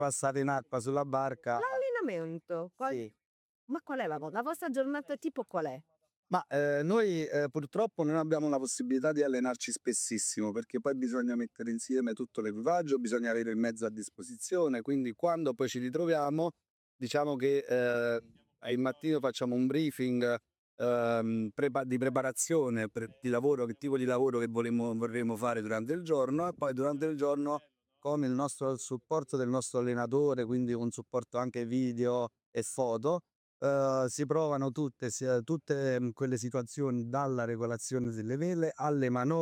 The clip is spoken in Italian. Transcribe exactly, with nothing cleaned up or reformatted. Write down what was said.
passare in acqua sulla barca. L'allenamento? Qual Sì. ma qual è la vo la vostra giornata tipo qual è? Ma, ehm, noi, ehm, purtroppo non abbiamo la possibilità di allenarci spessissimo, perché poi bisogna mettere insieme tutto l'equipaggio, bisogna avere il mezzo a disposizione, quindi quando poi ci ritroviamo, diciamo che, ehm, il mattino facciamo un briefing, ehm, prepa di preparazione pre di lavoro, che tipo di lavoro che volemmo vorremmo fare durante il giorno e poi durante il giorno con il nostro il supporto del nostro allenatore, quindi un supporto anche video e foto, Uhm, si provano tutte sia tutte, mhmm, quelle situazioni dalla regolazione delle vele alle mano